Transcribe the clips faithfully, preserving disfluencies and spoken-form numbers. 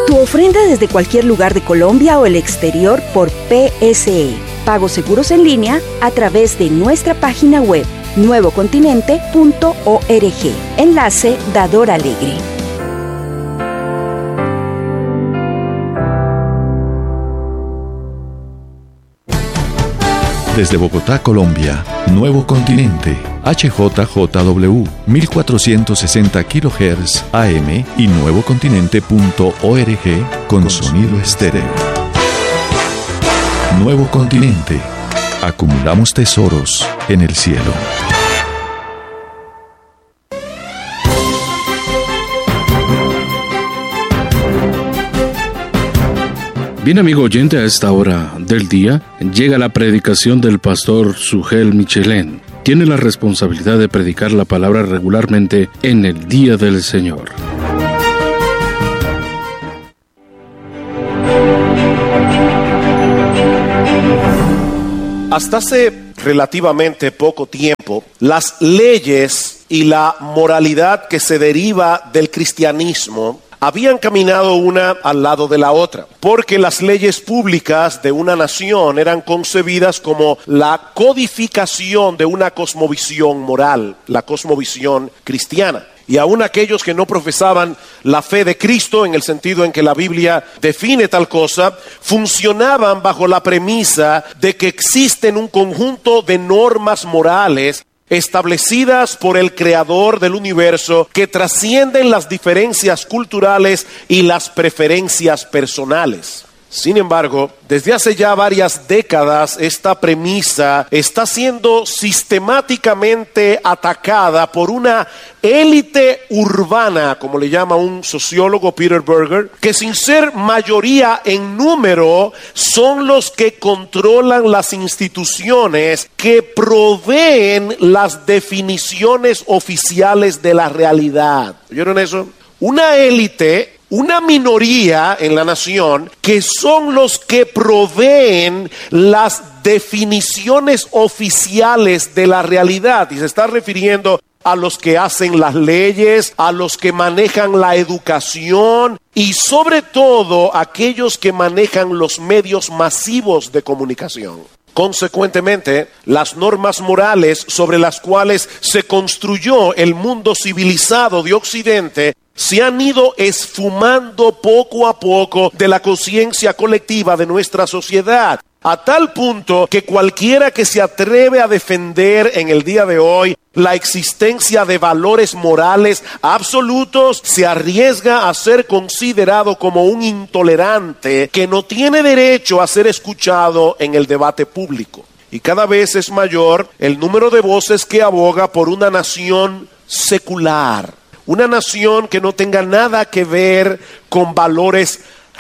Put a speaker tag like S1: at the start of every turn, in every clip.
S1: Tu ofrenda desde cualquier lugar de Colombia o el exterior por P S E. Pagos seguros en línea a través de nuestra página web nuevo continente punto org. Enlace Dador Alegre.
S2: Desde Bogotá, Colombia, Nuevo Continente, H J J W, mil cuatrocientos sesenta kilohertz A M y nuevo continente punto org con sonido estéreo. Nuevo Continente. Acumulamos tesoros en el cielo.
S3: Bien, amigo oyente, a esta hora del día llega la predicación del pastor Sugel Michelén. Tiene la responsabilidad de predicar la palabra regularmente en el Día del Señor.
S4: Hasta hace relativamente poco tiempo, las leyes y la moralidad que se deriva del cristianismo habían caminado una al lado de la otra, porque las leyes públicas de una nación eran concebidas como la codificación de una cosmovisión moral, la cosmovisión cristiana. Y aún aquellos que no profesaban la fe de Cristo, en el sentido en que la Biblia define tal cosa, funcionaban bajo la premisa de que existen un conjunto de normas morales establecidas por el Creador del universo que trascienden las diferencias culturales y las preferencias personales. Sin embargo, desde hace ya varias décadas esta premisa está siendo sistemáticamente atacada por una élite urbana, como le llama un sociólogo, Peter Berger, que sin ser mayoría en número son los que controlan las instituciones que proveen las definiciones oficiales de la realidad. ¿Oyeron eso? Una élite, una minoría en la nación, que son los que proveen las definiciones oficiales de la realidad. Y se está refiriendo a los que hacen las leyes, a los que manejan la educación y sobre todo a aquellos que manejan los medios masivos de comunicación. Consecuentemente, las normas morales sobre las cuales se construyó el mundo civilizado de Occidente se han ido esfumando poco a poco de la conciencia colectiva de nuestra sociedad, a tal punto que cualquiera que se atreve a defender en el día de hoy la existencia de valores morales absolutos se arriesga a ser considerado como un intolerante que no tiene derecho a ser escuchado en el debate público. Y cada vez es mayor el número de voces que aboga por una nación secular, una nación que no tenga nada que ver con valores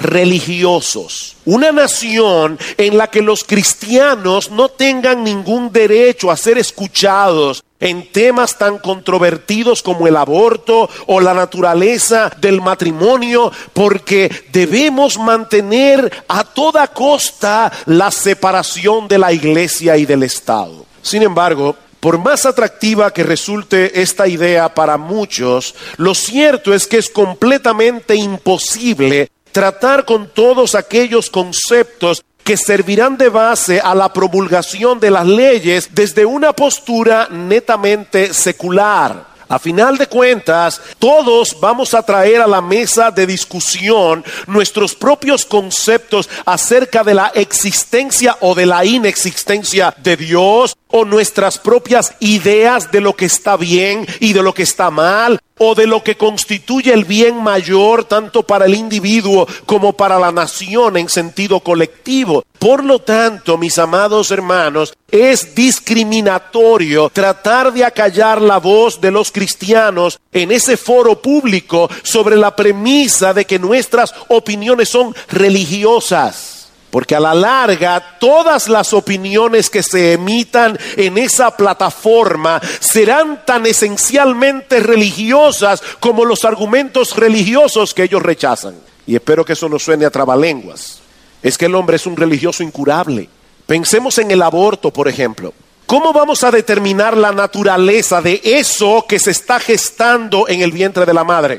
S4: religiosos, una nación en la que los cristianos no tengan ningún derecho a ser escuchados en temas tan controvertidos como el aborto o la naturaleza del matrimonio, porque debemos mantener a toda costa la separación de la iglesia y del Estado. Sin embargo, por más atractiva que resulte esta idea para muchos, lo cierto es que es completamente imposible tratar con todos aquellos conceptos que servirán de base a la promulgación de las leyes desde una postura netamente secular. A final de cuentas, todos vamos a traer a la mesa de discusión nuestros propios conceptos acerca de la existencia o de la inexistencia de Dios, o nuestras propias ideas de lo que está bien y de lo que está mal, o de lo que constituye el bien mayor tanto para el individuo como para la nación en sentido colectivo. Por lo tanto, mis amados hermanos, es discriminatorio tratar de acallar la voz de los cristianos en ese foro público sobre la premisa de que nuestras opiniones son religiosas. Porque a la larga, todas las opiniones que se emitan en esa plataforma serán tan esencialmente religiosas como los argumentos religiosos que ellos rechazan. Y espero que eso no suene a trabalenguas. Es que el hombre es un religioso incurable. Pensemos en el aborto, por ejemplo. ¿Cómo vamos a determinar la naturaleza de eso que se está gestando en el vientre de la madre?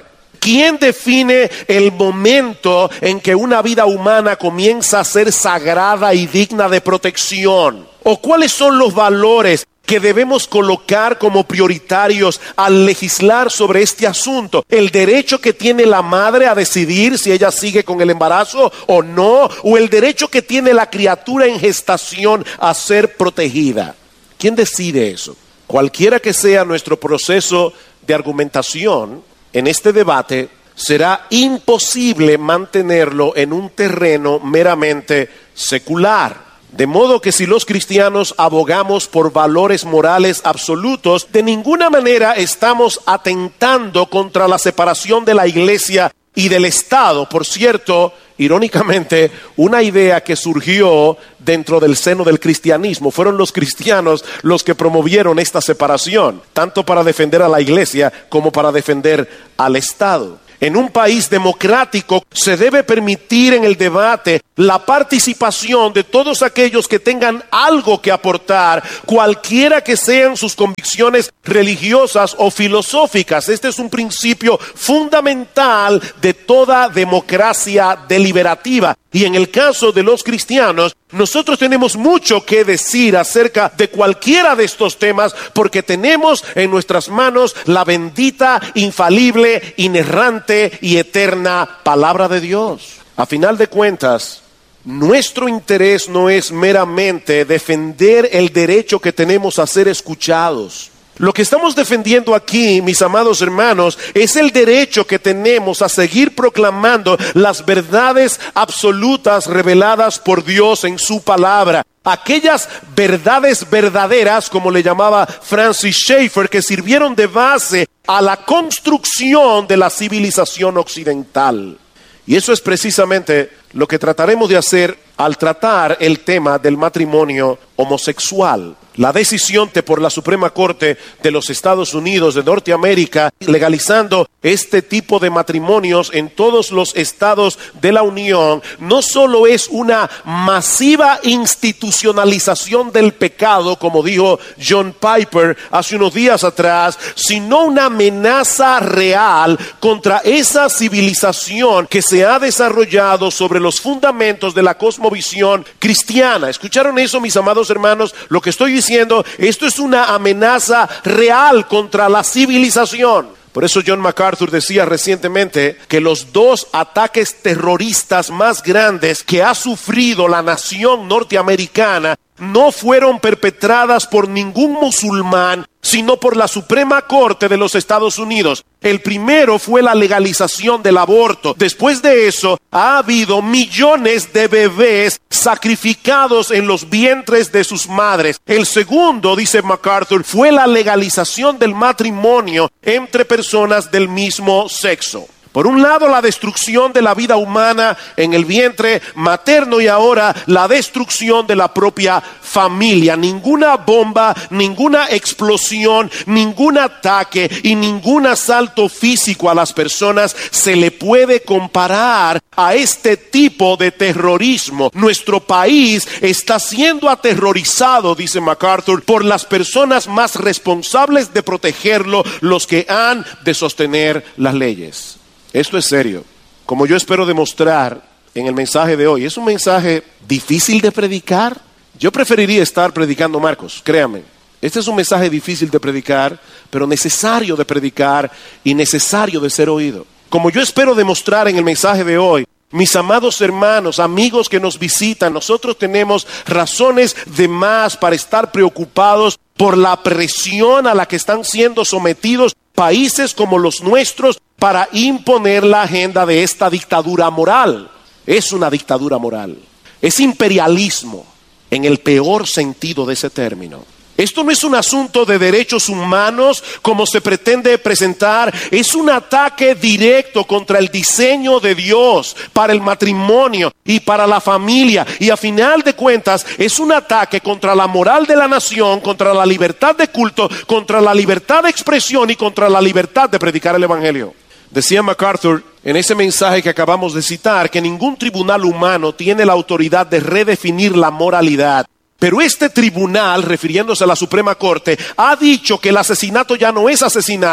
S4: ¿Quién define el momento en que una vida humana comienza a ser sagrada y digna de protección? ¿O cuáles son los valores que debemos colocar como prioritarios al legislar sobre este asunto? ¿El derecho que tiene la madre a decidir si ella sigue con el embarazo o no? ¿O el derecho que tiene la criatura en gestación a ser protegida? ¿Quién decide eso? Cualquiera que sea nuestro proceso de argumentación en este debate, será imposible mantenerlo en un terreno meramente secular. De modo que si los cristianos abogamos por valores morales absolutos, de ninguna manera estamos atentando contra la separación de la iglesia y del Estado. Por cierto, irónicamente, una idea que surgió dentro del seno del cristianismo. Fueron los cristianos los que promovieron esta separación, tanto para defender a la iglesia como para defender al Estado. En un país democrático se debe permitir en el debate la participación de todos aquellos que tengan algo que aportar, cualquiera que sean sus convicciones religiosas o filosóficas. Este es un principio fundamental de toda democracia deliberativa. Y en el caso de los cristianos, nosotros tenemos mucho que decir acerca de cualquiera de estos temas, porque tenemos en nuestras manos la bendita, infalible, inerrante y eterna palabra de Dios. A final de cuentas, nuestro interés no es meramente defender el derecho que tenemos a ser escuchados. Lo que estamos defendiendo aquí, mis amados hermanos, es el derecho que tenemos a seguir proclamando las verdades absolutas reveladas por Dios en su palabra. Aquellas verdades verdaderas, como le llamaba Francis Schaeffer, que sirvieron de base a la construcción de la civilización occidental. Y eso es precisamente lo que trataremos de hacer al tratar el tema del matrimonio homosexual. La decisión de por la Suprema Corte de los Estados Unidos de Norteamérica legalizando este tipo de matrimonios en todos los estados de la Unión no solo es una masiva institucionalización del pecado, como dijo John Piper hace unos días atrás, sino una amenaza real contra esa civilización que se ha desarrollado sobre los fundamentos de la cosmovisión cristiana. ¿Escucharon eso, mis amados hermanos? Lo que estoy diciendo Diciendo, esto es una amenaza real contra la civilización. Por eso John MacArthur decía recientemente que los dos ataques terroristas más grandes que ha sufrido la nación norteamericana no fueron perpetradas por ningún musulmán, sino por la Suprema Corte de los Estados Unidos. El primero fue la legalización del aborto. Después de eso, ha habido millones de bebés sacrificados en los vientres de sus madres. El segundo, dice MacArthur, fue la legalización del matrimonio entre personas del mismo sexo. Por un lado, la destrucción de la vida humana en el vientre materno y ahora la destrucción de la propia familia. Ninguna bomba, ninguna explosión, ningún ataque y ningún asalto físico a las personas se le puede comparar a este tipo de terrorismo. Nuestro país está siendo aterrorizado, dice MacArthur, por las personas más responsables de protegerlo, los que han de sostener las leyes. Esto es serio. Como yo espero demostrar en el mensaje de hoy, ¿es un mensaje difícil de predicar? Yo preferiría estar predicando Marcos, créanme. Este es un mensaje difícil de predicar, pero necesario de predicar y necesario de ser oído. Como yo espero demostrar en el mensaje de hoy, mis amados hermanos, amigos que nos visitan, nosotros tenemos razones de más para estar preocupados por la presión a la que están siendo sometidos países como los nuestros para imponer la agenda de esta dictadura moral. Es una dictadura moral. Es imperialismo en el peor sentido de ese término. Esto no es un asunto de derechos humanos como se pretende presentar, es un ataque directo contra el diseño de Dios para el matrimonio y para la familia. Y a final de cuentas es un ataque contra la moral de la nación, contra la libertad de culto, contra la libertad de expresión y contra la libertad de predicar el evangelio. Decía MacArthur en ese mensaje que acabamos de citar que ningún tribunal humano tiene la autoridad de redefinir la moralidad. Pero este tribunal, refiriéndose a la Suprema Corte, ha dicho que el asesinato ya no es asesinato,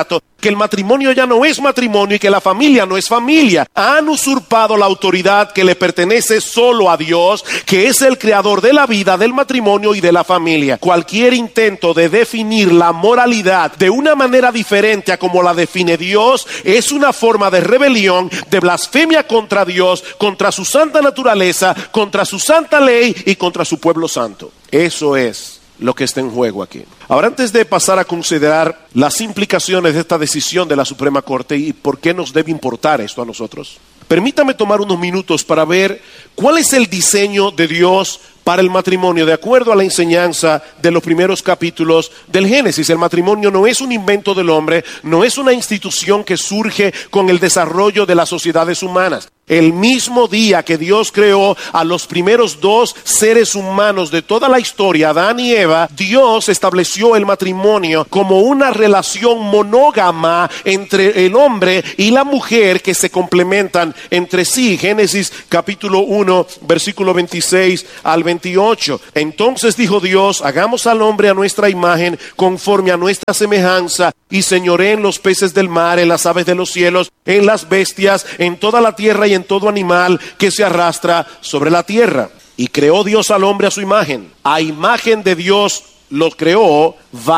S4: que el matrimonio ya no es matrimonio y que la familia no es familia. Han usurpado la autoridad que le pertenece solo a Dios, que es el creador de la vida, del matrimonio y de la familia. Cualquier intento de definir la moralidad de una manera diferente a como la define Dios es una forma de rebelión, de blasfemia contra Dios, contra su santa naturaleza, contra su santa ley y contra su pueblo santo. Eso es lo que está en juego aquí. Ahora, antes de pasar a considerar las implicaciones de esta decisión de la Suprema Corte y por qué nos debe importar esto a nosotros, permítame tomar unos minutos para ver cuál es el diseño de Dios para el matrimonio, de acuerdo a la enseñanza de los primeros capítulos del Génesis. El matrimonio no es un invento del hombre, no es una institución que surge con el desarrollo de las sociedades humanas. El mismo día que Dios creó a los primeros dos seres humanos de toda la historia, Adán y Eva, Dios estableció el matrimonio como una relación monógama entre el hombre y la mujer que se complementan entre sí. Génesis capítulo uno, versículo veintiséis al veintiocho. Entonces dijo Dios: hagamos al hombre a nuestra imagen, conforme a nuestra semejanza, y señoree en los peces del mar, en las aves de los cielos, en las bestias, en toda la tierra y en todo animal que se arrastra sobre la tierra. Y creó Dios al hombre a su imagen. A imagen de Dios los creó,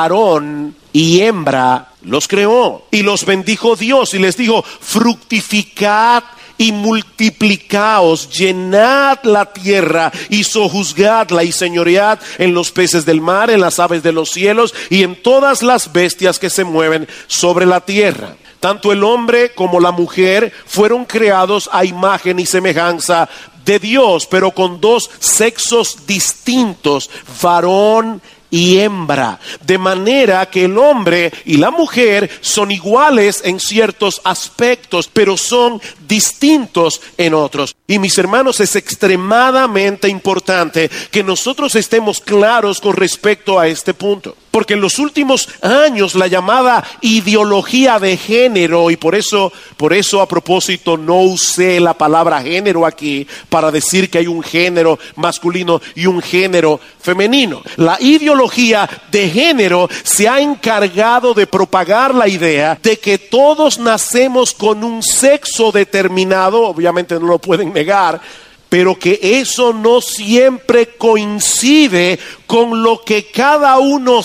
S4: varón y hembra los creó. Y los bendijo Dios y les dijo: fructificad y multiplicaos, llenad la tierra y sojuzgadla y señoread en los peces del mar, en las aves de los cielos y en todas las bestias que se mueven sobre la tierra. Tanto el hombre como la mujer fueron creados a imagen y semejanza de Dios, pero con dos sexos distintos, varón y hembra, de manera que el hombre y la mujer son iguales en ciertos aspectos, pero son distintos en otros. Y mis hermanos, es extremadamente importante que nosotros estemos claros con respecto a este punto, porque en los últimos años la llamada ideología de género, y por eso, por eso a propósito no usé la palabra género aquí para decir que hay un género masculino y un género femenino. La ideología de género se ha encargado de propagar la idea de que todos nacemos con un sexo determinado, obviamente no lo pueden negar, pero que eso no siempre coincide con lo que cada uno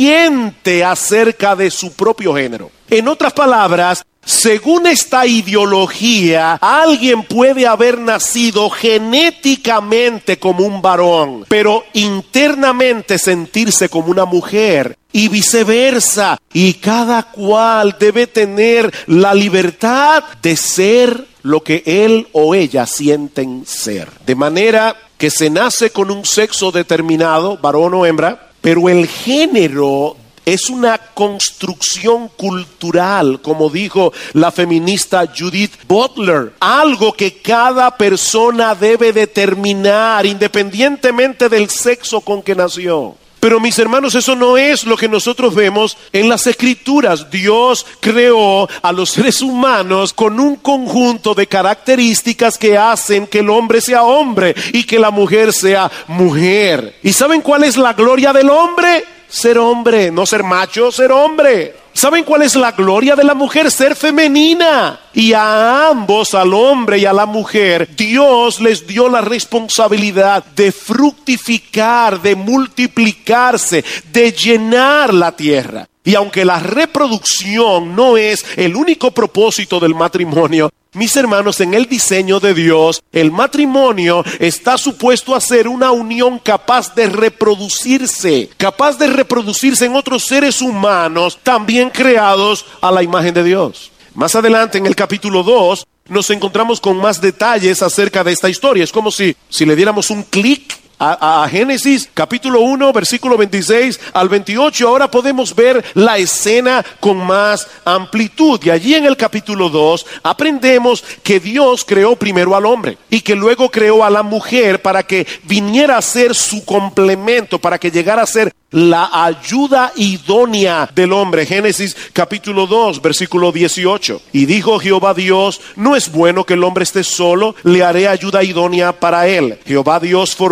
S4: siente acerca de su propio género. En otras palabras, según esta ideología, alguien puede haber nacido genéticamente como un varón, pero internamente sentirse como una mujer, y viceversa. Y cada cual debe tener la libertad de ser lo que él o ella sienten ser. De manera que se nace con un sexo determinado, varón o hembra, pero el género es una construcción cultural, como dijo la feminista Judith Butler, algo que cada persona debe determinar independientemente del sexo con que nació. Pero mis hermanos, eso no es lo que nosotros vemos en las Escrituras. Dios creó a los seres humanos con un conjunto de características que hacen que el hombre sea hombre y que la mujer sea mujer. ¿Y saben cuál es la gloria del hombre? Ser hombre, no ser macho, ser hombre. ¿Saben cuál es la gloria de la mujer? Ser femenina. Y a ambos, al hombre y a la mujer, Dios les dio la responsabilidad de fructificar, de multiplicarse, de llenar la tierra. Y aunque la reproducción no es el único propósito del matrimonio, mis hermanos, en el diseño de Dios, el matrimonio está supuesto a ser una unión capaz de reproducirse, capaz de reproducirse en otros seres humanos también creados a la imagen de Dios. Más adelante, en el capítulo dos, nos encontramos con más detalles acerca de esta historia. Es como si, si le diéramos un clic A, a Génesis capítulo uno, versículo veintiséis al veintiocho. Ahora podemos ver la escena con más amplitud. Y allí en el capítulo dos aprendemos que Dios creó primero al hombre y que luego creó a la mujer para que viniera a ser su complemento, para que llegara a ser la ayuda idónea del hombre. Génesis capítulo dos, versículo dieciocho. Y dijo Jehová Dios: no es bueno que el hombre esté solo, le haré ayuda idónea para él. Jehová Dios formó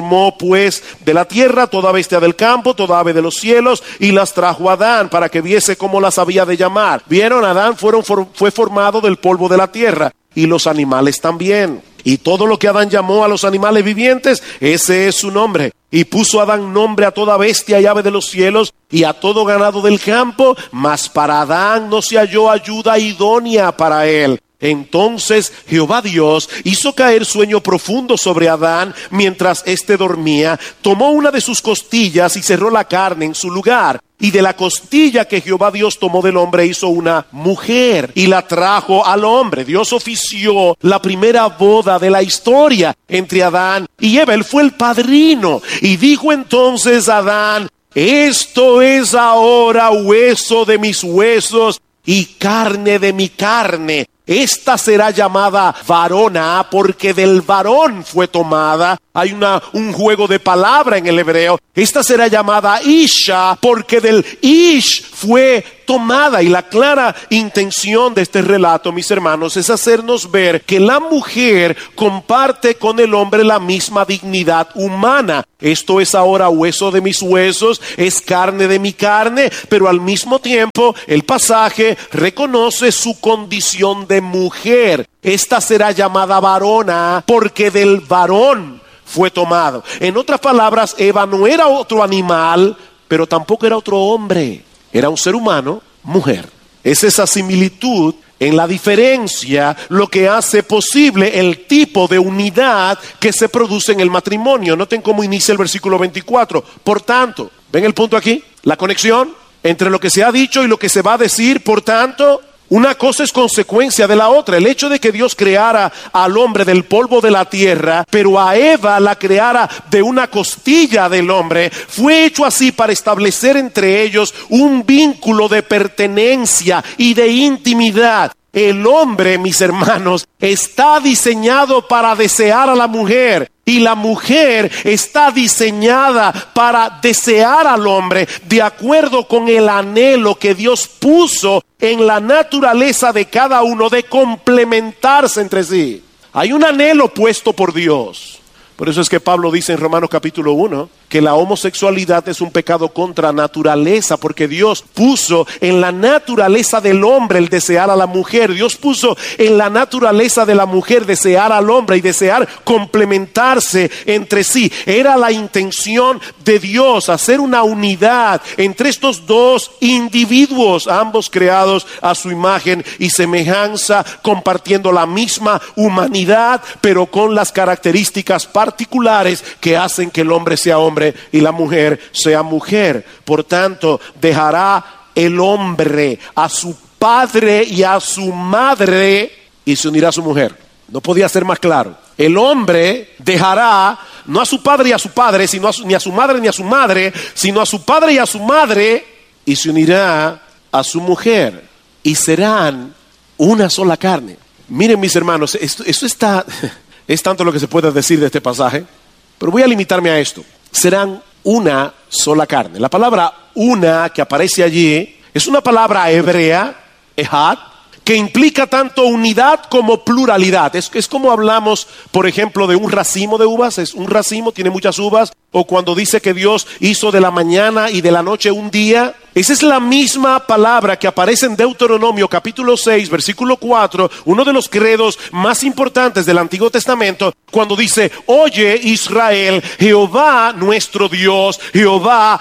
S4: pues de la tierra toda bestia del campo, toda ave de los cielos, y las trajo a Adán para que viese cómo las había de llamar. Vieron, Adán fueron, for, fue formado del polvo de la tierra, y los animales también. Y todo lo que Adán llamó a los animales vivientes, ese es su nombre. Y puso Adán nombre a toda bestia y ave de los cielos y a todo ganado del campo, mas para Adán no se halló ayuda idónea para él. Entonces Jehová Dios hizo caer sueño profundo sobre Adán mientras éste dormía. Tomó una de sus costillas y cerró la carne en su lugar. Y de la costilla que Jehová Dios tomó del hombre hizo una mujer y la trajo al hombre. Dios ofició la primera boda de la historia entre Adán y Eva. Él fue el padrino. Y dijo entonces Adán: esto es ahora hueso de mis huesos y carne de mi carne. Esta será llamada varona porque del varón fue tomada. Hay una, un juego de palabra en el hebreo. Esta será llamada Isha porque del Ish fue tomada. Y la clara intención de este relato, mis hermanos, es hacernos ver que la mujer comparte con el hombre la misma dignidad humana. Esto es ahora hueso de mis huesos, es carne de mi carne, pero al mismo tiempo el pasaje reconoce su condición de mujer. Esta será llamada varona porque del varón fue tomado. En otras palabras, Eva no era otro animal, pero tampoco era otro hombre. Era un ser humano, mujer. Es esa similitud en la diferencia lo que hace posible el tipo de unidad que se produce en el matrimonio. Noten cómo inicia el versículo veinticuatro. Por tanto, ¿ven el punto aquí? La conexión entre lo que se ha dicho y lo que se va a decir. Por tanto, una cosa es consecuencia de la otra. El hecho de que Dios creara al hombre del polvo de la tierra, pero a Eva la creara de una costilla del hombre, fue hecho así para establecer entre ellos un vínculo de pertenencia y de intimidad. El hombre, mis hermanos, está diseñado para desear a la mujer. Y la mujer está diseñada para desear al hombre de acuerdo con el anhelo que Dios puso en la naturaleza de cada uno de complementarse entre sí. Hay un anhelo puesto por Dios. Por eso es que Pablo dice en Romanos capítulo uno que la homosexualidad es un pecado contra naturaleza, porque Dios puso en la naturaleza del hombre el desear a la mujer. Dios puso en la naturaleza de la mujer desear al hombre y desear complementarse entre sí. Era la intención de Dios hacer una unidad entre estos dos individuos, ambos creados a su imagen y semejanza, compartiendo la misma humanidad, pero con las características particulares que hacen que el hombre sea hombre y la mujer sea mujer. Por tanto, dejará el hombre a su padre y a su madre y se unirá a su mujer. No podía ser más claro. El hombre dejará no a su padre y a su padre, sino a su, ni a su madre ni a su madre, sino a su padre y a su madre y se unirá a su mujer y serán una sola carne. Miren, mis hermanos, esto, esto está, es tanto lo que se puede decir de este pasaje, pero voy a limitarme a esto. Serán una sola carne. La palabra una que aparece allí es una palabra hebrea, ehad, que implica tanto unidad como pluralidad. Es, es como hablamos, por ejemplo, de un racimo de uvas. Es un racimo, tiene muchas uvas. O cuando dice que Dios hizo de la mañana y de la noche un día. Esa es la misma palabra que aparece en Deuteronomio capítulo seis, versículo cuatro, uno de los credos más importantes del Antiguo Testamento, cuando dice: oye Israel, Jehová nuestro Dios, Jehová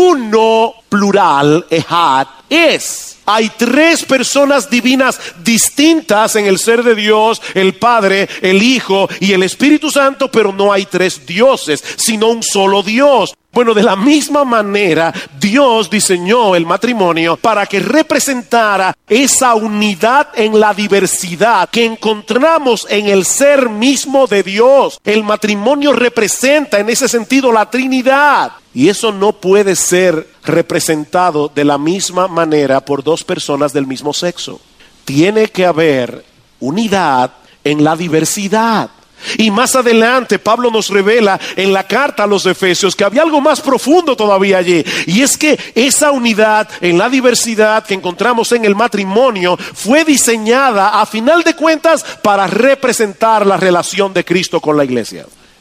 S4: uno, plural, ehad, es. Hay tres personas divinas distintas en el ser de Dios, el Padre, el Hijo y el Espíritu Santo, pero no hay tres dioses, sino un solo Dios. Bueno, de la misma manera, Dios diseñó el matrimonio para que representara esa unidad en la diversidad que encontramos en el ser mismo de Dios. El matrimonio representa en ese sentido la Trinidad. Y eso no puede ser representado de la misma manera por dos personas del mismo sexo. Tiene que haber unidad en la diversidad. Y más adelante Pablo nos revela en la carta a los Efesios que había algo más profundo todavía allí. Y es que esa unidad en la diversidad que encontramos en el matrimonio fue diseñada a final de cuentas para representar la relación de Cristo con la iglesia.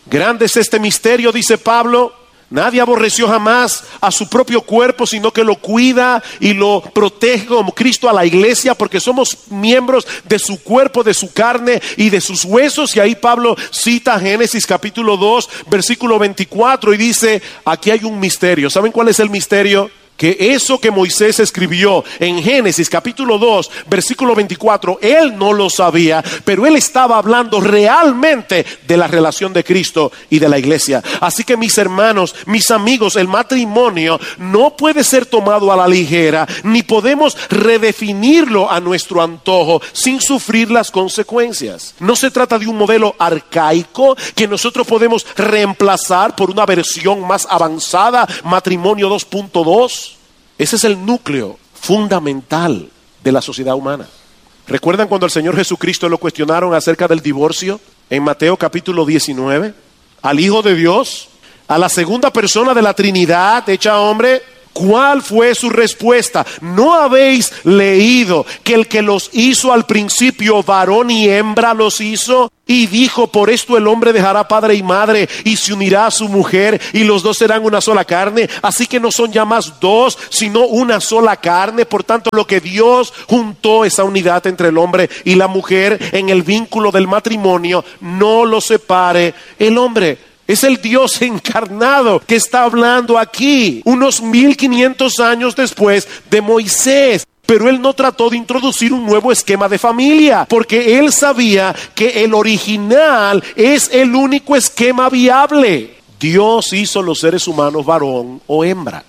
S4: Grande es este misterio, dice Pablo. Nadie aborreció jamás a su propio cuerpo, sino que lo cuida y lo protege como Cristo a la iglesia, porque somos miembros de su cuerpo, de su carne y de sus huesos. Y ahí Pablo cita Génesis capítulo dos, versículo veinticuatro, y dice, aquí hay un misterio. ¿Saben cuál es el misterio? Que eso que Moisés escribió en Génesis capítulo dos, versículo veinticuatro, él no lo sabía, pero él estaba hablando realmente de la relación de Cristo y de la iglesia. Así que mis hermanos, mis amigos, el matrimonio no puede ser tomado a la ligera, ni podemos redefinirlo a nuestro antojo sin sufrir las consecuencias. No se trata de un modelo arcaico que nosotros podemos reemplazar por una versión más avanzada, matrimonio dos punto dos. Ese es el núcleo fundamental de la sociedad humana. ¿Recuerdan cuando al Señor Jesucristo lo cuestionaron acerca del divorcio? En Mateo capítulo diecinueve. Al Hijo de Dios, a la segunda persona de la Trinidad hecha hombre, ¿cuál fue su respuesta? ¿No habéis leído que el que los hizo al principio, varón y hembra los hizo? Y dijo, por esto el hombre dejará padre y madre y se unirá a su mujer y los dos serán una sola carne. Así que no son ya más dos, sino una sola carne. Por tanto, lo que Dios juntó, esa unidad entre el hombre y la mujer en el vínculo del matrimonio, no lo separe el hombre. Es el Dios encarnado que está hablando aquí, unos mil quinientos años después de Moisés. Pero él no trató de introducir un nuevo esquema de familia, porque él sabía que el original es el único esquema viable. Dios hizo los seres humanos varón o hembra.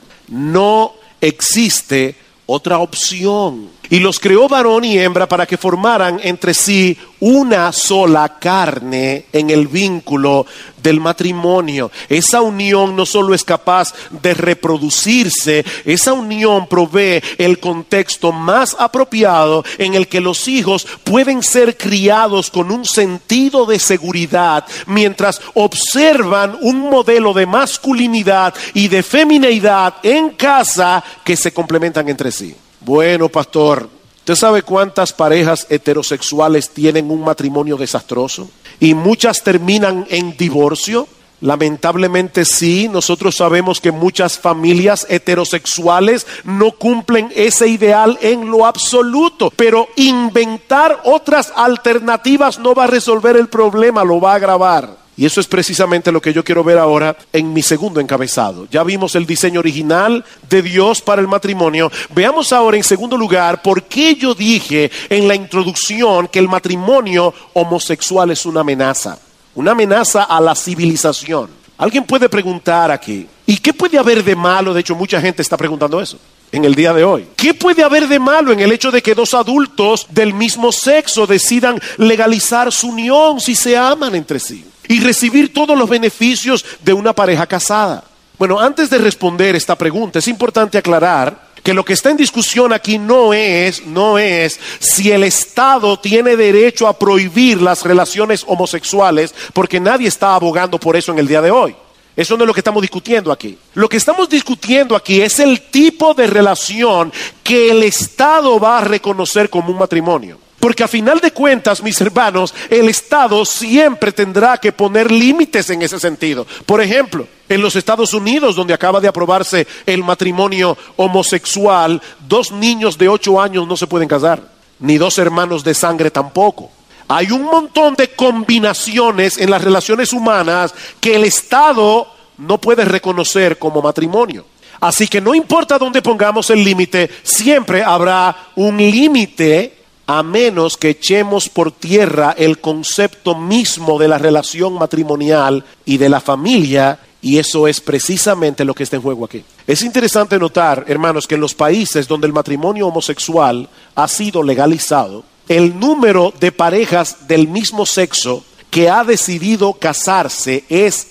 S4: No existe otra opción. Y los creó varón y hembra para que formaran entre sí una sola carne en el vínculo del matrimonio. Esa unión no solo es capaz de reproducirse, esa unión provee el contexto más apropiado en el que los hijos pueden ser criados con un sentido de seguridad mientras observan un modelo de masculinidad y de femineidad en casa que se complementan entre sí. Bueno, pastor, ¿usted sabe cuántas parejas heterosexuales tienen un matrimonio desastroso? Y muchas terminan en divorcio. Lamentablemente sí, nosotros sabemos que muchas familias heterosexuales no cumplen ese ideal en lo absoluto. Pero inventar otras alternativas no va a resolver el problema, lo va a agravar. Y eso es precisamente lo que yo quiero ver ahora en mi segundo encabezado. Ya vimos el diseño original de Dios para el matrimonio. Veamos ahora en segundo lugar por qué yo dije en la introducción que el matrimonio homosexual es una amenaza. Una amenaza a la civilización. Alguien puede preguntar aquí, ¿y qué puede haber de malo? De hecho, mucha gente está preguntando eso en el día de hoy. ¿Qué puede haber de malo en el hecho de que dos adultos del mismo sexo decidan legalizar su unión si se aman entre sí y recibir todos los beneficios de una pareja casada? Bueno, antes de responder esta pregunta, es importante aclarar que lo que está en discusión aquí no es, no es si el Estado tiene derecho a prohibir las relaciones homosexuales, porque nadie está abogando por eso en el día de hoy. Eso no es lo que estamos discutiendo aquí. Lo que estamos discutiendo aquí es el tipo de relación que el Estado va a reconocer como un matrimonio. Porque a final de cuentas, mis hermanos, el Estado siempre tendrá que poner límites en ese sentido. Por ejemplo, en los Estados Unidos, donde acaba de aprobarse el matrimonio homosexual, dos niños de ocho años no se pueden casar, ni dos hermanos de sangre tampoco. Hay un montón de combinaciones en las relaciones humanas que el Estado no puede reconocer como matrimonio. Así que no importa dónde pongamos el límite, siempre habrá un límite, a menos que echemos por tierra el concepto mismo de la relación matrimonial y de la familia, y eso es precisamente lo que está en juego aquí. Es interesante notar, hermanos, que en los países donde el matrimonio homosexual ha sido legalizado, el número de parejas del mismo sexo que ha decidido casarse es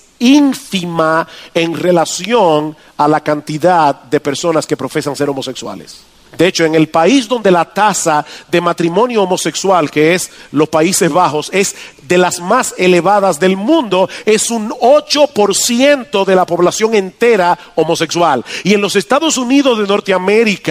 S4: ínfima en relación a la cantidad de personas que profesan ser homosexuales. De hecho, en el país donde la tasa de matrimonio homosexual, que es los Países Bajos, es de las más elevadas del mundo, es un ocho por ciento de la población entera homosexual. Y en los Estados Unidos de Norteamérica,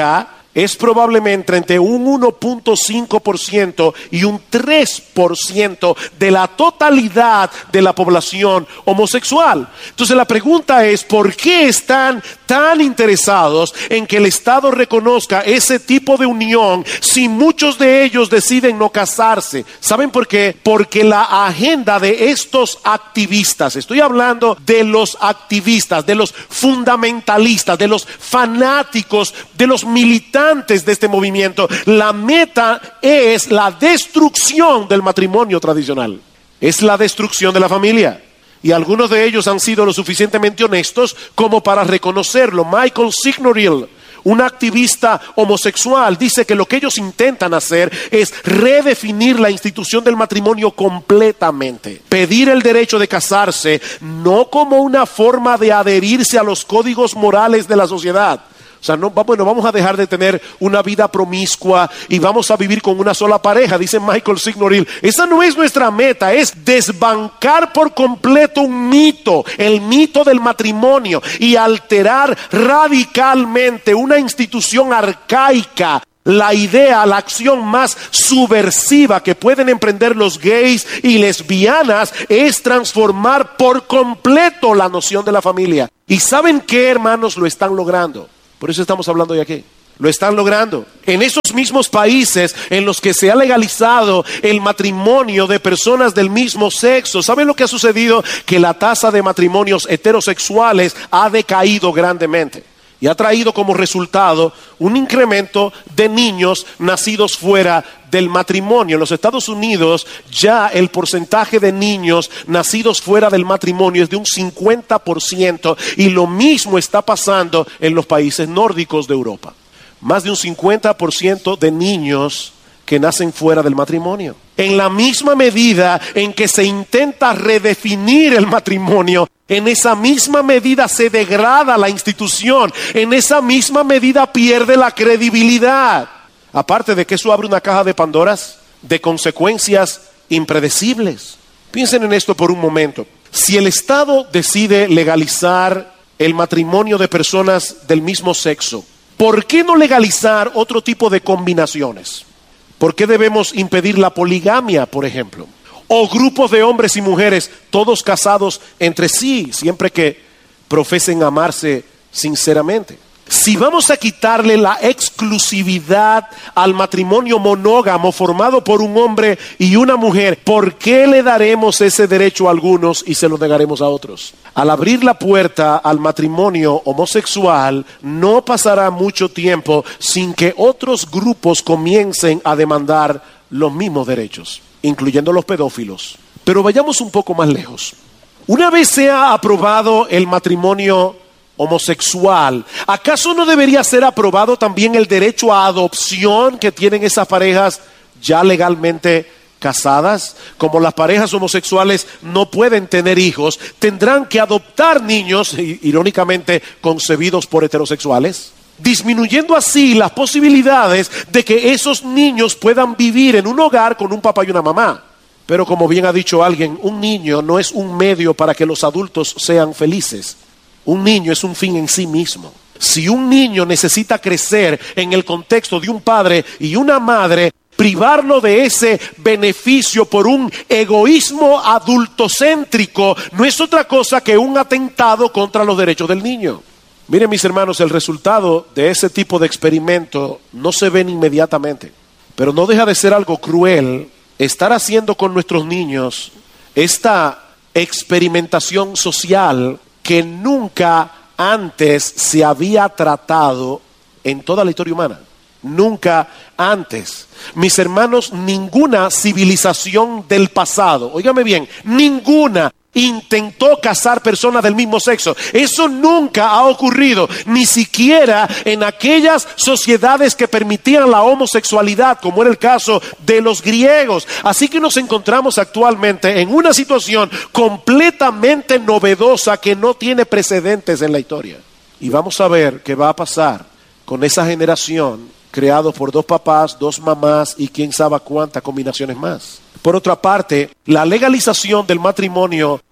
S4: es probablemente entre un uno punto cinco por ciento y un tres por ciento de la totalidad de la población homosexual. Entonces la pregunta es, ¿por qué están tan interesados en que el Estado reconozca ese tipo de unión si muchos de ellos deciden no casarse? ¿Saben por qué? Porque la agenda de estos activistas, estoy hablando de los activistas, de los fundamentalistas, de los fanáticos, de los militantes de este movimiento, la meta es la destrucción del matrimonio tradicional, es la destrucción de la familia. Y algunos de ellos han sido lo suficientemente honestos como para reconocerlo. Michael Signorile, un activista homosexual, dice que lo que ellos intentan hacer es redefinir la institución del matrimonio completamente. Pedir el derecho de casarse no como una forma de adherirse a los códigos morales de la sociedad. O sea, no, bueno, vamos a dejar de tener una vida promiscua y vamos a vivir con una sola pareja, dice Michael Signorile. Esa no es nuestra meta, es desbancar por completo un mito, el mito del matrimonio, y alterar radicalmente una institución arcaica. La idea, la acción más subversiva que pueden emprender los gays y lesbianas es transformar por completo la noción de la familia. ¿Y saben qué, hermanos? Lo están logrando. Por eso estamos hablando de aquí. Lo están logrando. En esos mismos países en los que se ha legalizado el matrimonio de personas del mismo sexo, ¿saben lo que ha sucedido? Que la tasa de matrimonios heterosexuales ha decaído grandemente. Y ha traído como resultado un incremento de niños nacidos fuera del matrimonio. En los Estados Unidos ya el porcentaje de niños nacidos fuera del matrimonio es de un cincuenta por ciento, y lo mismo está pasando en los países nórdicos de Europa. Más de un cincuenta por ciento de niños que nacen fuera del matrimonio. En la misma medida en que se intenta redefinir el matrimonio, en esa misma medida se degrada la institución, en esa misma medida pierde la credibilidad. Aparte de que eso abre una caja de Pandoras de consecuencias impredecibles. Piensen en esto por un momento. Si el Estado decide legalizar el matrimonio de personas del mismo sexo, ¿por qué no legalizar otro tipo de combinaciones? ¿Por qué debemos impedir la poligamia, por ejemplo? O grupos de hombres y mujeres, todos casados entre sí, siempre que profesen amarse sinceramente. Si vamos a quitarle la exclusividad al matrimonio monógamo formado por un hombre y una mujer, ¿por qué le daremos ese derecho a algunos y se lo negaremos a otros? Al abrir la puerta al matrimonio homosexual, no pasará mucho tiempo sin que otros grupos comiencen a demandar los mismos derechos, incluyendo los pedófilos. Pero vayamos un poco más lejos. Una vez sea aprobado el matrimonio homosexual, ¿acaso no debería ser aprobado también el derecho a adopción que tienen esas parejas ya legalmente casadas? Como las parejas homosexuales no pueden tener hijos, tendrán que adoptar niños, irónicamente concebidos por heterosexuales, disminuyendo así las posibilidades de que esos niños puedan vivir en un hogar con un papá y una mamá. Pero como bien ha dicho alguien, un niño no es un medio para que los adultos sean felices. Un niño es un fin en sí mismo. Si un niño necesita crecer en el contexto de un padre y una madre, privarlo de ese beneficio por un egoísmo adultocéntrico no es otra cosa que un atentado contra los derechos del niño. Miren, mis hermanos, el resultado de ese tipo de experimento no se ven inmediatamente, pero no deja de ser algo cruel estar haciendo con nuestros niños esta experimentación social que nunca antes se había tratado en toda la historia humana. Nunca antes. Mis hermanos, ninguna civilización del pasado, óigame bien, ninguna intentó casar personas del mismo sexo. Eso nunca ha ocurrido, ni siquiera en aquellas sociedades que permitían la homosexualidad, como era el caso de los griegos. Así que nos encontramos actualmente en una situación completamente novedosa que no tiene precedentes en la historia. Y vamos a ver qué va a pasar con esa generación creados por dos papás, dos mamás y quién sabe cuántas combinaciones más. Por otra parte, la legalización del matrimonio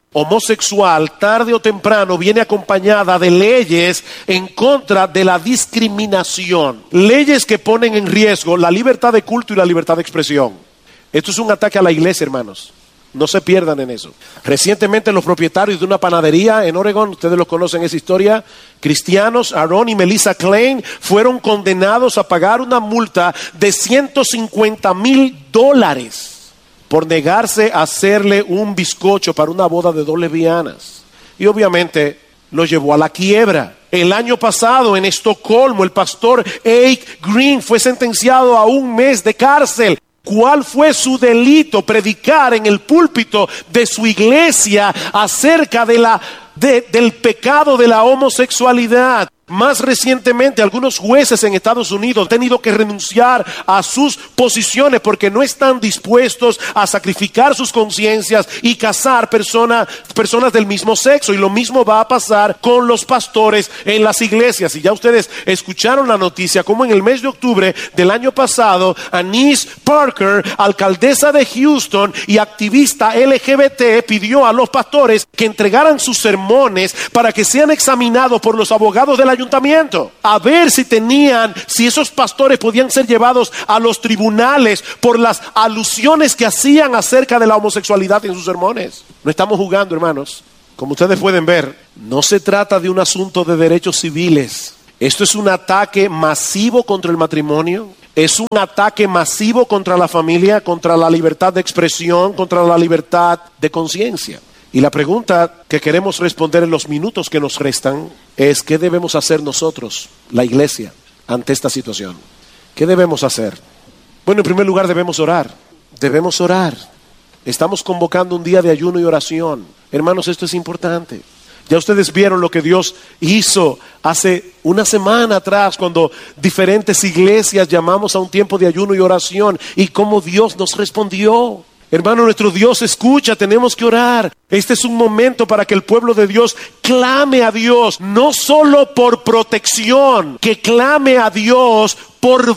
S4: homosexual, tarde o temprano, viene acompañada de leyes en contra de la discriminación. Leyes que ponen en riesgo la libertad de culto y la libertad de expresión. Esto es un ataque a la iglesia, hermanos. No se pierdan en eso. Recientemente los propietarios de una panadería en Oregon, ustedes los conocen esa historia, cristianos, Aaron y Melissa Klein, fueron condenados a pagar una multa de ciento cincuenta mil dólares por negarse a hacerle un bizcocho para una boda de dos lesbianas. Y obviamente lo llevó a la quiebra. El año pasado en Estocolmo el pastor Ake Green fue sentenciado a un mes de cárcel. ¿Cuál fue su delito? Predicar en el púlpito de su iglesia acerca de la, de, del pecado de la homosexualidad. Más recientemente, algunos jueces en Estados Unidos han tenido que renunciar a sus posiciones porque no están dispuestos a sacrificar sus conciencias y casar personas, personas del mismo sexo. Y lo mismo va a pasar con los pastores en las iglesias. Y ya ustedes escucharon la noticia, como en el mes de octubre del año pasado, Annise Parker, alcaldesa de Houston y activista L G B T, pidió a los pastores que entregaran sus sermones para que sean examinados por los abogados de la ayuntamiento, a ver si tenían, si esos pastores podían ser llevados a los tribunales por las alusiones que hacían acerca de la homosexualidad en sus sermones. No estamos jugando, hermanos. Como ustedes pueden ver, no se trata de un asunto de derechos civiles. Esto es un ataque masivo contra el matrimonio. Es un ataque masivo contra la familia, contra la libertad de expresión, contra la libertad de conciencia. Y la pregunta que queremos responder en los minutos que nos restan es: ¿qué debemos hacer nosotros, la iglesia, ante esta situación? ¿Qué debemos hacer? Bueno, en primer lugar debemos orar. Debemos orar. Estamos convocando un día de ayuno y oración. Hermanos, esto es importante. Ya ustedes vieron lo que Dios hizo hace una semana atrás cuando diferentes iglesias llamamos a un tiempo de ayuno y oración y cómo Dios nos respondió. Hermano, nuestro Dios escucha, tenemos que orar. Este es un momento para que el pueblo de Dios clame a Dios, no solo por protección, que clame a Dios por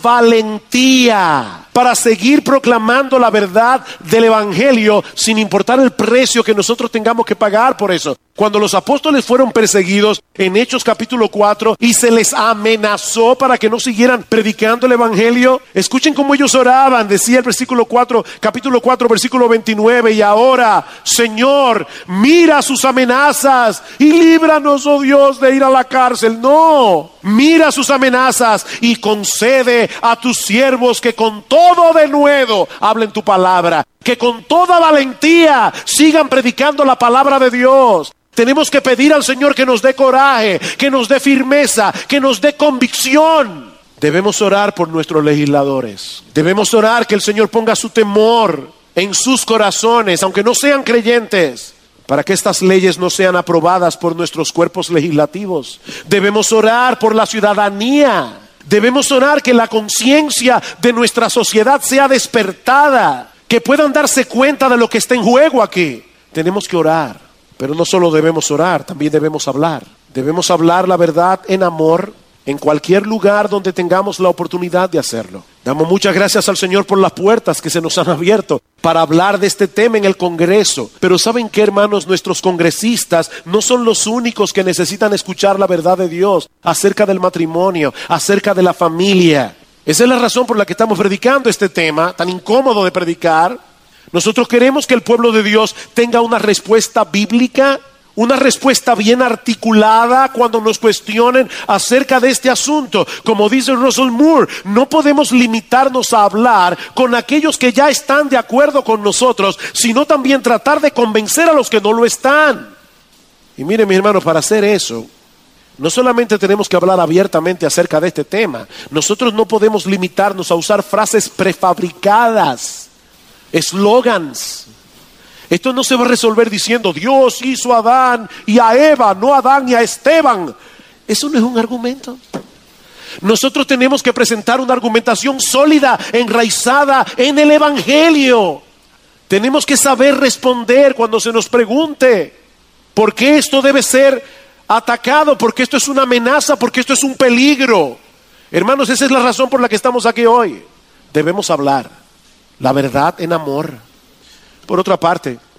S4: valentía, para seguir proclamando la verdad del evangelio sin importar el precio que nosotros tengamos que pagar por eso. Cuando los apóstoles fueron perseguidos en Hechos capítulo cuatro y se les amenazó para que no siguieran predicando el evangelio, escuchen cómo ellos oraban. Decía el versículo cuatro, capítulo cuatro, versículo veintinueve: y ahora, Señor, mira sus amenazas y líbranos, oh Dios, de ir a la cárcel. No, mira sus amenazas y concede a tus siervos que con todo denuedo hablen tu palabra, que con toda valentía sigan predicando la palabra de Dios. Tenemos que pedir al Señor que nos dé coraje, que nos dé firmeza, que nos dé convicción. Debemos orar por nuestros legisladores. Debemos orar que el Señor ponga su temor en sus corazones, aunque no sean creyentes, para que estas leyes no sean aprobadas por nuestros cuerpos legislativos. Debemos orar por la ciudadanía. Debemos orar que la conciencia de nuestra sociedad sea despertada, que puedan darse cuenta de lo que está en juego aquí. Tenemos que orar, pero no solo debemos orar, también debemos hablar. Debemos hablar la verdad en amor en cualquier lugar donde tengamos la oportunidad de hacerlo. Damos muchas gracias al Señor por las puertas que se nos han abierto para hablar de este tema en el Congreso. Pero ¿saben qué, hermanos? Nuestros congresistas no son los únicos que necesitan escuchar la verdad de Dios acerca del matrimonio, acerca de la familia. Esa es la razón por la que estamos predicando este tema tan incómodo de predicar. Nosotros queremos que el pueblo de Dios tenga una respuesta bíblica, una respuesta bien articulada cuando nos cuestionen acerca de este asunto. Como dice Russell Moore, no podemos limitarnos a hablar con aquellos que ya están de acuerdo con nosotros, sino también tratar de convencer a los que no lo están. Y miren, mis hermanos, para hacer eso, no solamente tenemos que hablar abiertamente acerca de este tema, nosotros no podemos limitarnos a usar frases prefabricadas, eslogans. Esto no se va a resolver diciendo Dios hizo a Adán y a Eva, no a Adán y a Esteban. Eso no es un argumento. Nosotros tenemos que presentar una argumentación sólida, enraizada en el evangelio. Tenemos que saber responder cuando se nos pregunte por qué esto debe ser atacado, porque esto es una amenaza, porque esto es un peligro. Hermanos, esa es la razón por la que estamos aquí hoy. Debemos hablar la verdad en amor. Por otra parte,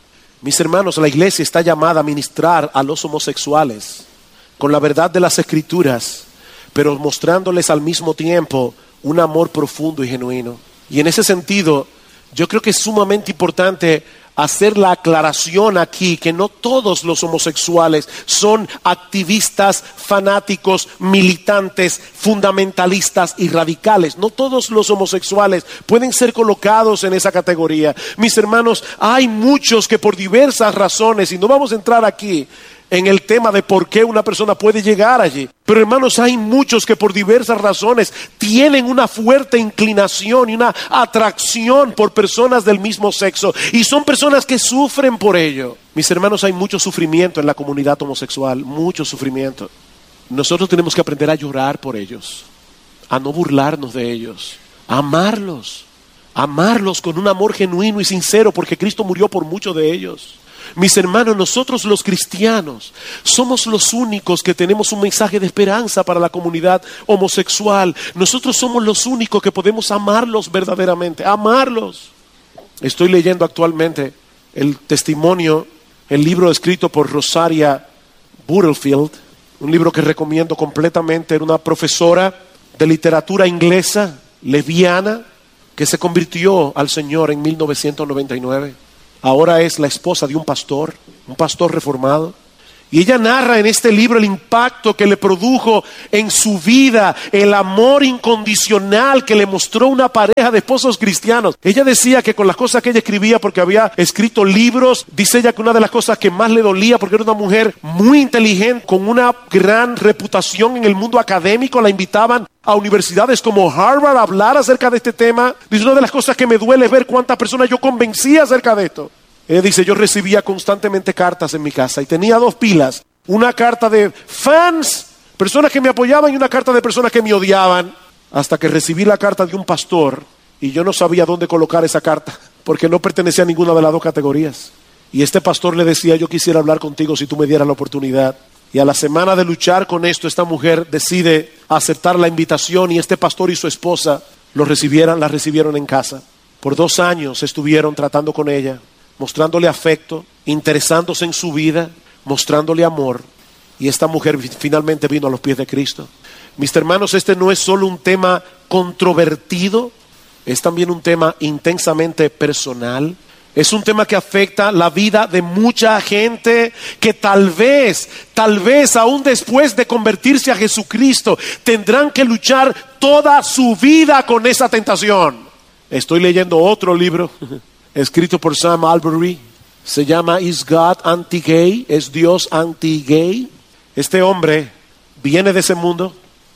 S4: Mis hermanos, la iglesia está llamada a ministrar a los homosexuales con la verdad de las Escrituras, pero mostrándoles al mismo tiempo un amor profundo y genuino. Y en ese sentido, yo creo que es sumamente importante hacer la aclaración aquí que no todos los homosexuales son activistas, fanáticos, militantes, fundamentalistas y radicales. No todos los homosexuales pueden ser colocados en esa categoría. Mis hermanos, hay muchos que por diversas razones, y no vamos a entrar aquí en el tema de por qué una persona puede llegar allí, pero hermanos, hay muchos que por diversas razones tienen una fuerte inclinación y una atracción por personas del mismo sexo, y son personas que sufren por ello. Mis hermanos, hay mucho sufrimiento en la comunidad homosexual, mucho sufrimiento. Nosotros tenemos que aprender a llorar por ellos, a no burlarnos de ellos, a amarlos, a amarlos con un amor genuino y sincero, porque Cristo murió por muchos de ellos. Mis hermanos, nosotros los cristianos somos los únicos que tenemos un mensaje de esperanza para la comunidad homosexual. Nosotros somos los únicos que podemos amarlos verdaderamente, amarlos. Estoy leyendo actualmente el testimonio, el libro escrito por Rosaria Butterfield, un libro que recomiendo completamente. Era una profesora de literatura inglesa, lesbiana, que se convirtió al Señor en mil novecientos noventa y nueve. Ahora es la esposa de un pastor, un pastor reformado. Y ella narra en este libro el impacto que le produjo en su vida, el amor incondicional que le mostró una pareja de esposos cristianos. Ella decía que con las cosas que ella escribía, porque había escrito libros, dice ella que una de las cosas que más le dolía, porque era una mujer muy inteligente, con una gran reputación en el mundo académico, la invitaban a universidades como Harvard a hablar acerca de este tema. Dice, una de las cosas que me duele es ver cuántas personas yo convencía acerca de esto. Ella dice, yo recibía constantemente cartas en mi casa y tenía dos pilas. Una carta de fans, personas que me apoyaban, y una carta de personas que me odiaban. Hasta que recibí la carta de un pastor y yo no sabía dónde colocar esa carta, porque no pertenecía a ninguna de las dos categorías. Y este pastor le decía, yo quisiera hablar contigo si tú me dieras la oportunidad. Y a la semana de luchar con esto, esta mujer decide aceptar la invitación, y este pastor y su esposa lo recibieran, la recibieron en casa. Por dos años estuvieron tratando con ella, mostrándole afecto, interesándose en su vida, mostrándole amor. Y esta mujer finalmente vino a los pies de Cristo. Mis hermanos, este no es solo un tema controvertido, es también un tema intensamente personal. Es un tema que afecta la vida de mucha gente que tal vez, tal vez aún después de convertirse a Jesucristo, tendrán que luchar toda su vida con esa tentación. Estoy leyendo otro libro escrito por Sam Albury. Se llama Is God Anti-Gay? ¿Es Dios anti-gay? Este hombre viene de ese mundo.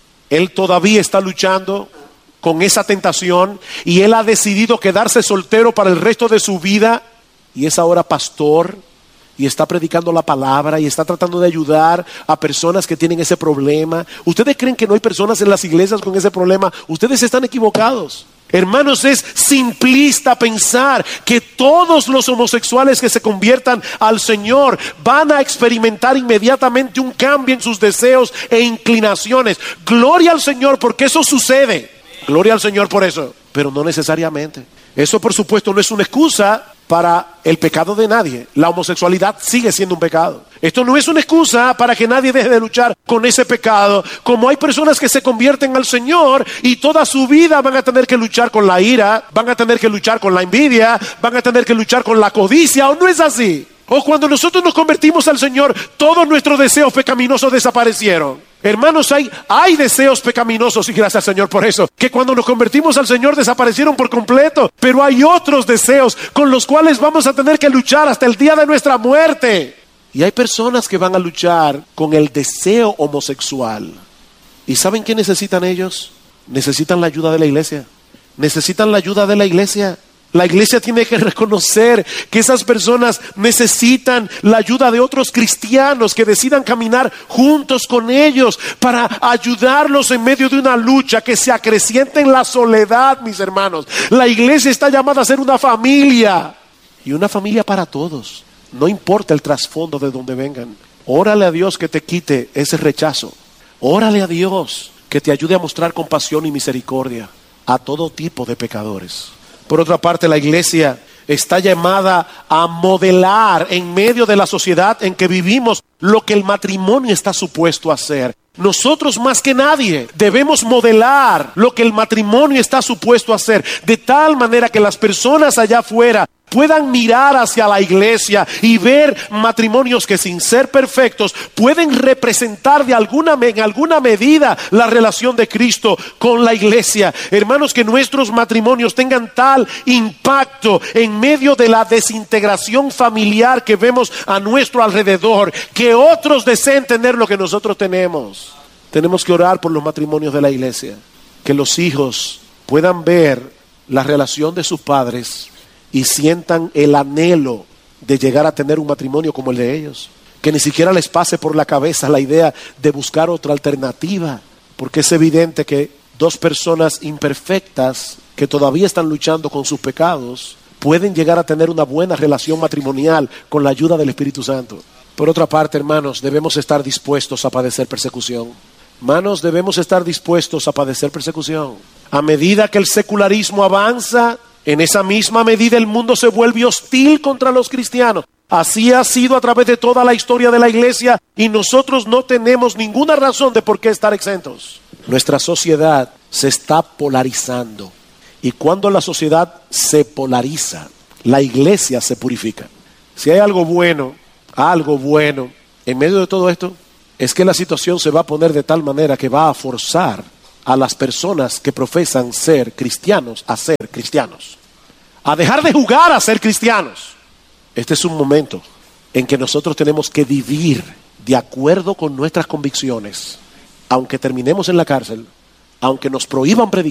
S4: Él todavía está luchando con esa tentación, y él ha decidido quedarse soltero para el resto de su vida, y es ahora pastor y está predicando la palabra y está tratando de ayudar a personas que tienen ese problema. ¿Ustedes creen que no hay personas en las iglesias con ese problema? Ustedes están equivocados. Hermanos, es simplista pensar que todos los homosexuales que se conviertan al Señor van a experimentar inmediatamente un cambio en sus deseos e inclinaciones. Gloria al Señor porque eso sucede. Gloria al Señor por eso, pero no necesariamente. Eso, por supuesto, no es una excusa para el pecado de nadie. La homosexualidad sigue siendo un pecado. Esto no es una excusa para que nadie deje de luchar con ese pecado. Como hay personas que se convierten al Señor y toda su vida van a tener que luchar con la ira, van a tener que luchar con la envidia, van a tener que luchar con la codicia, ¿o no es así? O cuando nosotros nos convertimos al Señor, todos nuestros deseos pecaminosos desaparecieron. Hermanos, hay, hay deseos pecaminosos, y gracias al Señor por eso, que cuando nos convertimos al Señor desaparecieron por completo. Pero hay otros deseos con los cuales vamos a tener que luchar hasta el día de nuestra muerte. Y hay personas que van a luchar con el deseo homosexual. ¿Y saben qué necesitan ellos? Necesitan la ayuda de la iglesia. Necesitan la ayuda de la iglesia. La iglesia tiene que reconocer que esas personas necesitan la ayuda de otros cristianos que decidan caminar juntos con ellos para ayudarlos en medio de una lucha que se acrecienta en la soledad, mis hermanos. La iglesia está llamada a ser una familia, y una familia para todos. No importa el trasfondo de donde vengan. Órale a Dios que te quite ese rechazo. Órale a Dios que te ayude a mostrar compasión y misericordia a todo tipo de pecadores. Por otra parte, la iglesia está llamada a modelar en medio de la sociedad en que vivimos lo que el matrimonio está supuesto a hacer. Nosotros más que nadie debemos modelar lo que el matrimonio está supuesto a hacer, de tal manera que las personas allá afuera puedan mirar hacia la iglesia y ver matrimonios que, sin ser perfectos, pueden representar de alguna, en alguna medida la relación de Cristo con la iglesia. Hermanos, que nuestros matrimonios tengan tal impacto en medio de la desintegración familiar que vemos a nuestro alrededor, que otros deseen tener lo que nosotros tenemos. Tenemos que orar por los matrimonios de la iglesia, que los hijos puedan ver la relación de sus padres y sientan el anhelo de llegar a tener un matrimonio como el de ellos. Que ni siquiera les pase por la cabeza la idea de buscar otra alternativa, porque es evidente que dos personas imperfectas que todavía están luchando con sus pecados pueden llegar a tener una buena relación matrimonial con la ayuda del Espíritu Santo. Por otra parte, hermanos, debemos estar dispuestos a padecer persecución. Hermanos, debemos estar dispuestos a padecer persecución. A medida que el secularismo avanza, en esa misma medida el mundo se vuelve hostil contra los cristianos. Así ha sido a través de toda la historia de la iglesia y nosotros no tenemos ninguna razón de por qué estar exentos. Nuestra sociedad se está polarizando y cuando la sociedad se polariza, la iglesia se purifica. Si hay algo bueno, algo bueno en medio de todo esto, es que la situación se va a poner de tal manera que va a forzar a las personas que profesan ser cristianos a ser cristianos, a dejar de jugar a ser cristianos. Este es un momento en que nosotros tenemos que vivir de acuerdo con nuestras convicciones, aunque terminemos en la cárcel, aunque nos prohíban predicar.